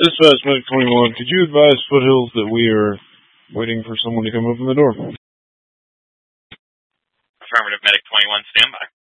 Dispatch Medic 21, could you advise Foothills that we are waiting for someone to come open the door? Affirmative, Medic 21, stand by.